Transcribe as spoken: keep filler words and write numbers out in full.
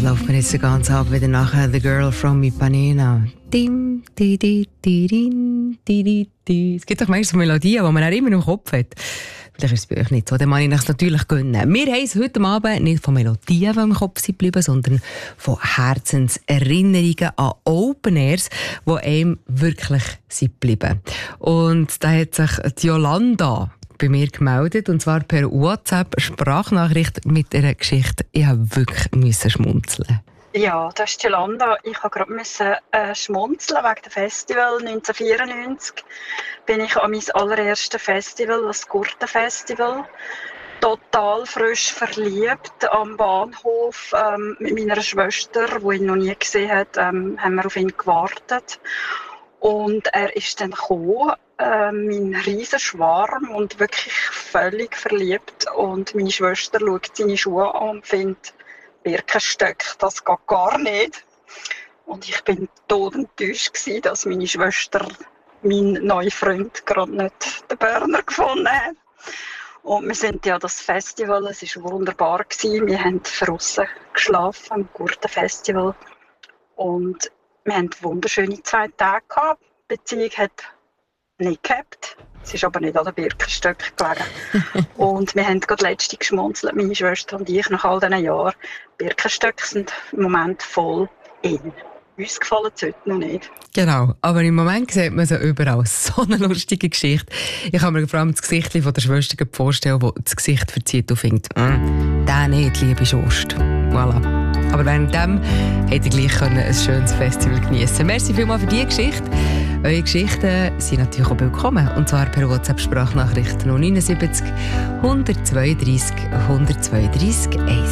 läuft mir jetzt den ganzen Abend wieder nachher «The Girl from Ipanema». Dim, di, di, di, din, di, di, di. Es gibt doch meistens Melodien, die man auch immer im Kopf hat. Vielleicht ist es bei euch nicht so, dann kann ich es natürlich gönnen. Wir haben es heute Abend nicht von Melodien, die im Kopf sind geblieben, sondern von Herzenserinnerungen an Open Airs, die einem wirklich sind geblieben. Und da hat sich die Jolanda bei mir gemeldet, und zwar per WhatsApp-Sprachnachricht mit einer Geschichte. Ich musste wirklich schmunzeln. Ja, das ist Jolanda. Ich musste gerade äh, schmunzeln wegen dem Festival. neunzehnhundertvierundneunzig bin ich an mein allererstes Festival, das Gurtenfestival. Total frisch verliebt am Bahnhof ähm, mit meiner Schwester, die ihn noch nie gesehen hat, ähm, haben wir auf ihn gewartet. Und er ist dann gekommen, äh, mein riesen Schwarm, und wirklich völlig verliebt. Und meine Schwester schaut seine Schuhe an und findet, Birkenstöcke, das geht gar nicht. Und ich bin todenttäuscht gewesen, dass meine Schwester, mein neuer Freund, gerade nicht den Berner gefunden hat. Und wir sind ja das Festival, es war wunderbar gewesen. Wir haben draussen geschlafen am Gurtenfestival. Und wir hatten wunderschöne zwei Tage gehabt. Die Beziehung hat nicht gehabt. Es ist aber nicht an den Birkenstöcken gelegen. Und wir haben gerade letztens geschmunzelt, meine Schwester und ich, nach all diesen Jahren. Birkenstöcke sind im Moment voll in. Uns gefallen es heute noch nicht. Genau, aber im Moment sieht man so überall. So eine lustige Geschichte. Ich kann mir vor allem das Gesicht von der Schwester vorstellen, die das Gesicht verzieht und findet, mm, der nicht, liebe Schwester. Voilà. Aber währenddem hätte ich gleich ein schönes Festival geniessen können. Merci vielmals für diese Geschichte. Eure Geschichten sind natürlich auch willkommen. Und zwar per WhatsApp-Sprachnachricht null neun sieben eins eins zwei drei eins zwei drei eins.